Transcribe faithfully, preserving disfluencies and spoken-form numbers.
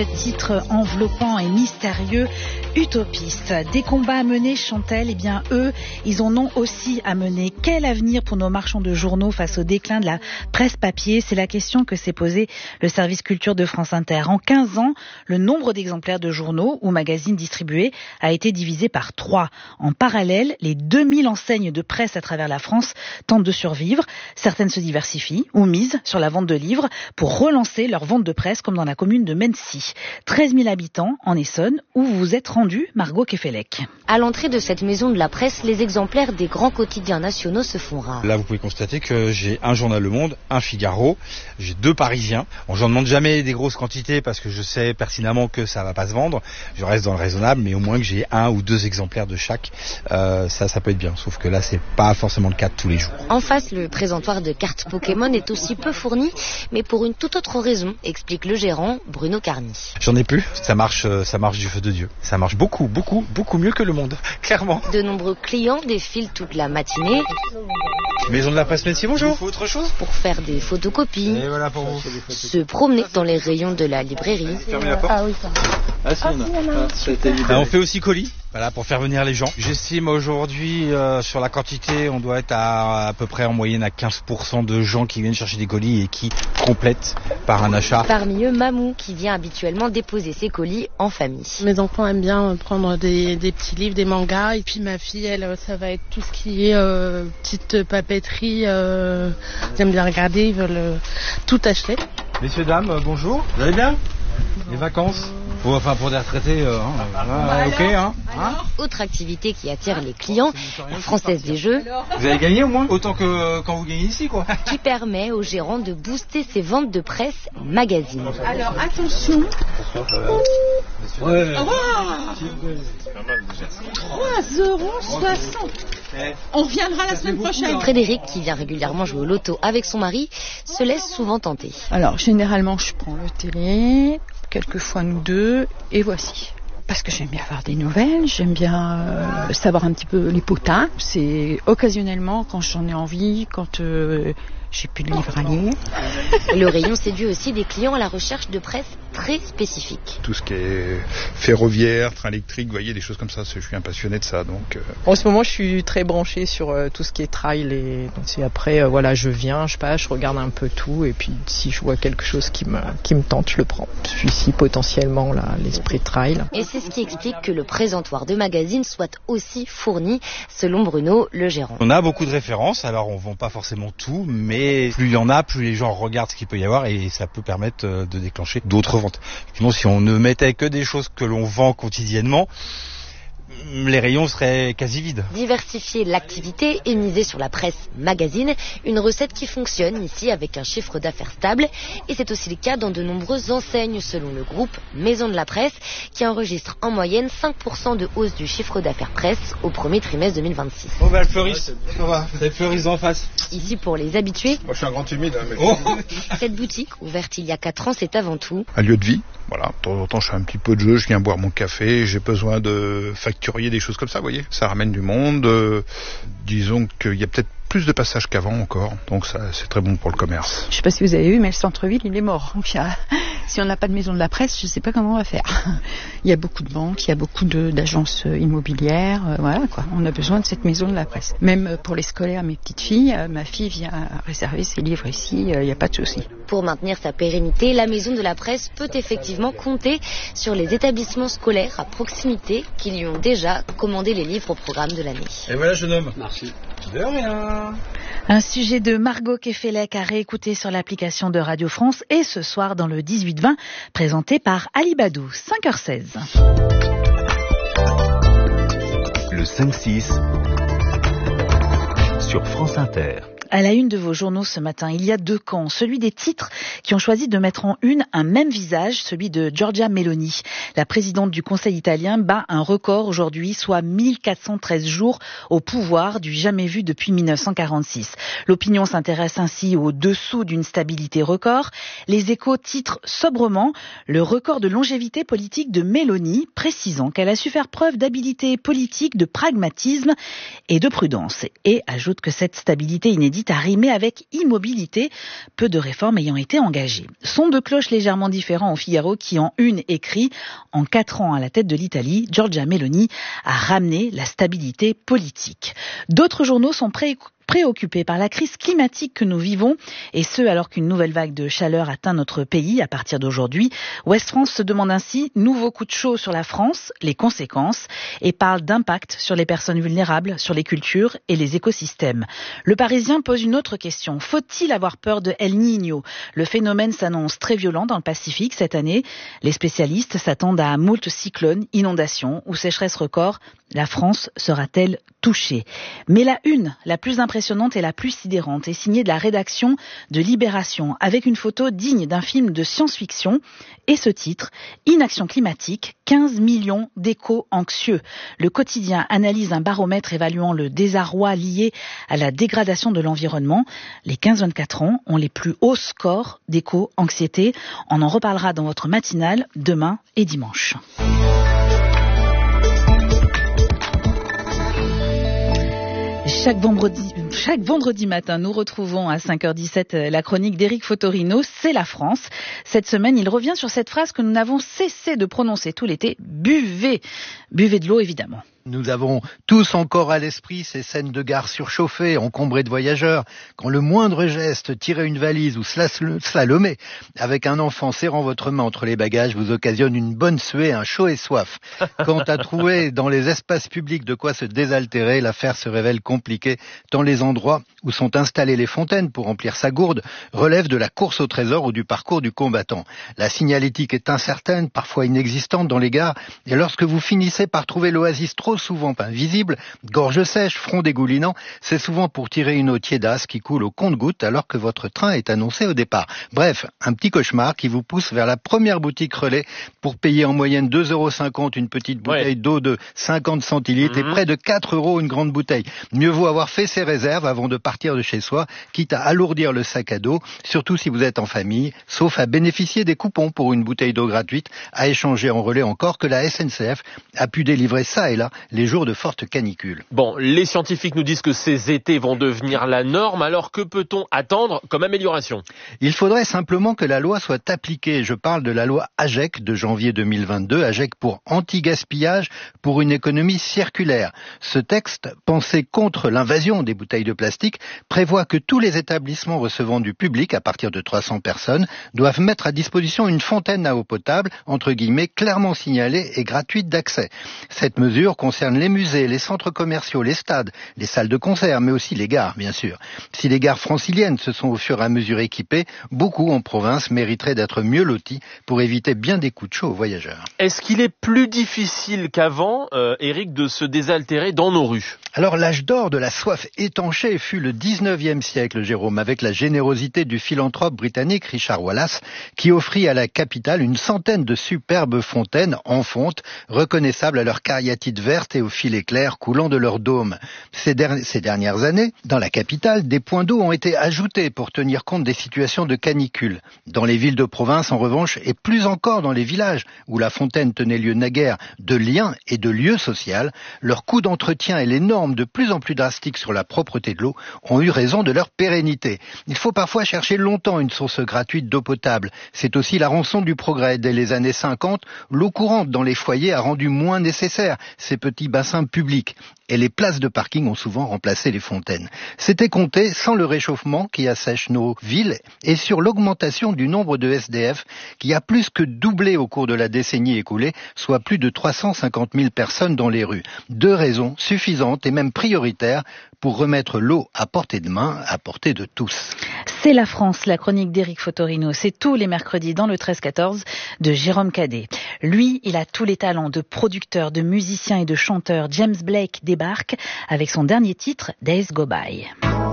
ce titre enveloppant et mystérieux, Utopiste. Des combats à mener, chante-t-elle, eh bien eux, ils en ont aussi à mener. Quel avenir pour nos marchands de journaux face au déclin de la presse papier? C'est la question que s'est posée le service culture de France Inter. En quinze ans, le nombre d'exemplaires de journaux ou magazines distribués a été divisé par trois. En parallèle, les deux mille enseignes de presse à travers la France tentent de survivre. Certaines se diversifient ou misent sur la vente de livres pour relancer leur vente de presse, comme dans la commune de Mennecy. treize mille habitants en Essonne, où vous vous êtes rendu, Margot Kefelec. À l'entrée de cette maison de la presse, les exemplaires des grands quotidiens nationaux se font rares. Là, vous pouvez constater que j'ai un journal Le Monde, un Figaro, j'ai deux Parisiens. Bon, j'en demande jamais des grosses quantités parce que je sais pertinemment que ça va pas se vendre. Je reste dans le raisonnable, mais au moins que j'ai un ou deux exemplaires de chaque, euh, ça, ça peut être bien. Sauf que là, c'est pas forcément le cas de tous les jours. En face, le présentoir de cartes Pokémon est aussi peu fourni, mais pour une toute autre raison, explique le gérant Bruno Carny. J'en ai plus. Ça marche, ça marche du feu de Dieu. Ça marche beaucoup, beaucoup, beaucoup mieux que Le Monde, clairement. De nombreux clients défilent toute la matinée. Maison de la presse Mennecy, bonjour. Il faut autre chose pour faire des photocopies. Et voilà pour vous. Se promener dans les rayons de la librairie. Fermez la porte. Ah oui, ça. Ah si, on a. Ah, ça a été libéré. On fait aussi colis. Voilà, pour faire venir les gens. J'estime aujourd'hui, euh, sur la quantité, on doit être à, à peu près en moyenne à quinze pour cent de gens qui viennent chercher des colis et qui complètent par un achat. Parmi eux, Mamou, qui vient habituellement déposer ses colis en famille. Mes enfants aiment bien prendre des, des petits livres, des mangas. Et puis ma fille, elle, ça va être tout ce qui est euh, petite papeterie. Euh, ils aiment bien regarder, ils veulent euh, tout acheter. Messieurs, dames, euh, bonjour. Vous allez bien? Les vacances? Pour, enfin, pour des retraités, euh, hein, euh, ok, hein, hein. Autre activité qui attire les clients, la Française des Jeux. Vous avez gagné au moins autant que euh, quand vous gagnez ici, quoi. Qui permet aux gérants de booster ses ventes de presse magazine. Alors attention. Ouais. trois euros soixante. On reviendra la semaine prochaine. Frédéric, qui vient régulièrement jouer au loto avec son mari, se laisse souvent tenter. Alors généralement je prends le télé, quelquefois nous deux, et voici. Parce que j'aime bien avoir des nouvelles, j'aime bien euh, savoir un petit peu les potins. C'est occasionnellement quand j'en ai envie, quand euh, j'ai plus de livres à lire. Le rayon séduit aussi des clients à la recherche de presse très spécifique. Tout ce qui est ferroviaire, train électrique, vous voyez, des choses comme ça, je suis un passionné de ça. Donc, euh... En ce moment, je suis très branché sur euh, tout ce qui est trail. Et donc, après, euh, voilà, je viens, je passe, je regarde un peu tout. Et puis, si je vois quelque chose qui me, qui me tente, je le prends. Je suis ici potentiellement là, l'esprit trail. Et c'est ce qui explique que le présentoir de magazine soit aussi fourni, selon Bruno, le gérant. On a beaucoup de références, alors on ne vend pas forcément tout, mais plus il y en a, plus les gens regardent ce qu'il peut y avoir et ça peut permettre de déclencher d'autres ventes. Sinon, si on ne mettait que des choses que l'on vend quotidiennement, les rayons seraient quasi vides. Diversifier l'activité et miser sur la presse magazine, une recette qui fonctionne ici avec un chiffre d'affaires stable. Et c'est aussi le cas dans de nombreuses enseignes selon le groupe Maison de la Presse qui enregistre en moyenne cinq pour cent de hausse du chiffre d'affaires presse au premier trimestre deux mille vingt-six. Oh bah le fleuriste, ça va, vous avez fleuriste en face. Ici pour les habitués. Moi je suis un grand timide. Hein, mais... oh. Cette boutique, ouverte il y a quatre ans, c'est avant tout un lieu de vie. Voilà, de temps en temps je fais un petit peu de jeu, je viens boire mon café, j'ai besoin de facturier des choses comme ça, vous voyez. Ça ramène du monde, euh, disons qu'il y a peut-être plus de passages qu'avant encore, donc ça c'est très bon pour le commerce. Je ne sais pas si vous avez vu, mais le centre-ville il est mort. Donc, il y a... si on n'a pas de maison de la presse, je ne sais pas comment on va faire. Il y a beaucoup de banques, il y a beaucoup de, d'agences immobilières, euh, voilà quoi. On a besoin de cette maison de la presse. Même pour les scolaires, mes petites filles, euh, ma fille vient réserver ses livres ici, il euh, n'y a pas de souci. Pour maintenir sa pérennité, la maison de la presse peut effectivement compter sur les établissements scolaires à proximité qui lui ont déjà commandé les livres au programme de l'année. Et voilà jeune homme. Merci. De rien. Un sujet de Margot Kefelec à réécouter sur l'application de Radio France et ce soir dans le dix-huit vingt, présenté par Ali Badou, cinq heures seize. Le cinq six sur France Inter. À la une de vos journaux ce matin, il y a deux camps. Celui des titres qui ont choisi de mettre en une un même visage, celui de Giorgia Meloni. La présidente du Conseil italien bat un record aujourd'hui, soit mille quatre cent treize jours au pouvoir, du jamais vu depuis mille neuf cent quarante-six. L'opinion s'intéresse ainsi au dessous d'une stabilité record. Les Échos titrent sobrement le record de longévité politique de Meloni, précisant qu'elle a su faire preuve d'habileté politique, de pragmatisme et de prudence. Et ajoute que cette stabilité inédite invite à rimer avec immobilité, peu de réformes ayant été engagées. Son de cloche légèrement différent au Figaro qui en une écrit « En quatre ans à la tête de l'Italie, Giorgia Meloni a ramené la stabilité politique ». D'autres journaux sont prêts préoccupés par la crise climatique que nous vivons, et ce alors qu'une nouvelle vague de chaleur atteint notre pays à partir d'aujourd'hui. Ouest France se demande ainsi, nouveau coup de chaud sur la France, les conséquences, et parle d'impact sur les personnes vulnérables, sur les cultures et les écosystèmes. Le Parisien pose une autre question. Faut-il avoir peur de El Niño ? Le phénomène s'annonce très violent dans le Pacifique cette année. Les spécialistes s'attendent à moult cyclones, inondations ou sécheresses records. La France sera-t-elle touchée ? Mais la une, la plus impressionnante et la plus sidérante, est signée de la rédaction de Libération, avec une photo digne d'un film de science-fiction, et ce titre, Inaction climatique, quinze millions d'échos anxieux. Le quotidien analyse un baromètre évaluant le désarroi lié à la dégradation de l'environnement. Les quinze vingt-quatre ans ont les plus hauts scores d'éco-anxiété. On en reparlera dans votre matinale demain et dimanche. Chaque vendredi, chaque vendredi matin, nous retrouvons à cinq heures dix-sept la chronique d'Éric Fotorino, c'est la France. Cette semaine, il revient sur cette phrase que nous n'avons cessé de prononcer tout l'été, buvez. Buvez de l'eau, évidemment. Nous avons tous encore à l'esprit ces scènes de gare surchauffées, encombrées de voyageurs, quand le moindre geste, tirer une valise ou slalomer avec un enfant serrant votre main entre les bagages vous occasionne une bonne suée, un chaud et soif. Quant à trouver dans les espaces publics de quoi se désaltérer, l'affaire se révèle compliquée, tant les endroits où sont installées les fontaines pour remplir sa gourde relèvent de la course au trésor ou du parcours du combattant. La signalétique est incertaine, parfois inexistante dans les gares, et lorsque vous finissez par trouver l'oasis trop souvent invisible, gorge sèche, front dégoulinant, c'est souvent pour tirer une eau tiédasse qui coule au compte-gouttes alors que votre train est annoncé au départ. Bref, un petit cauchemar qui vous pousse vers la première boutique relais pour payer en moyenne deux euros cinquante une petite bouteille ouais. d'eau de cinquante centilitres mmh. et près de quatre euros une grande bouteille. Mieux vaut avoir fait ses réserves avant de partir de chez soi, quitte à alourdir le sac à dos, surtout si vous êtes en famille, sauf à bénéficier des coupons pour une bouteille d'eau gratuite, à échanger en relais encore que la S N C F a pu délivrer ça et là les jours de forte canicule. Bon, les scientifiques nous disent que ces étés vont devenir la norme, alors que peut-on attendre comme amélioration ? Il faudrait simplement que la loi soit appliquée. Je parle de la loi AGEC de janvier deux mille vingt-deux, AGEC pour anti-gaspillage, pour une économie circulaire. Ce texte, pensé contre l'invasion des bouteilles de plastique, prévoit que tous les établissements recevant du public, à partir de trois cents personnes, doivent mettre à disposition une fontaine à eau potable, entre guillemets, clairement signalée et gratuite d'accès. Cette mesure concerne les musées, les centres commerciaux, les stades, les salles de concert, mais aussi les gares, bien sûr. Si les gares franciliennes se sont au fur et à mesure équipées, beaucoup en province mériteraient d'être mieux lotis pour éviter bien des coups de chaud aux voyageurs. Est-ce qu'il est plus difficile qu'avant, euh, Eric, de se désaltérer dans nos rues ? Alors l'âge d'or de la soif étanchée fut le dix-neuvième siècle, Jérôme, avec la générosité du philanthrope britannique Richard Wallace, qui offrit à la capitale une centaine de superbes fontaines en fonte, reconnaissables à leur cariatide verte et aux filets clairs coulant de leur dôme. Ces, der- ces dernières années, dans la capitale, des points d'eau ont été ajoutés pour tenir compte des situations de canicule. Dans les villes de province, en revanche, et plus encore dans les villages, où la fontaine tenait lieu naguère de lien et de lieu social, leur coût d'entretien et les normes de plus en plus drastiques sur la propreté de l'eau ont eu raison de leur pérennité. Il faut parfois chercher longtemps une source gratuite d'eau potable. C'est aussi la rançon du progrès. Dès les années cinquante, l'eau courante dans les foyers a rendu moins nécessaire ces petits bassins publics. Et les places de parking ont souvent remplacé les fontaines. C'était compté sans le réchauffement qui assèche nos villes et sur l'augmentation du nombre de S D F qui a plus que doublé au cours de la décennie écoulée, soit plus de trois cent cinquante mille personnes dans les rues. Deux raisons suffisantes et même prioritaires pour remettre l'eau à portée de main, à portée de tous. C'est la France, la chronique d'Éric Fotorino. C'est tous les mercredis dans le treize quatorze de Jérôme Cadet. Lui, il a tous les talents de producteur, de musicien et de chanteur. James Blake débarque avec son dernier titre, Days Go By.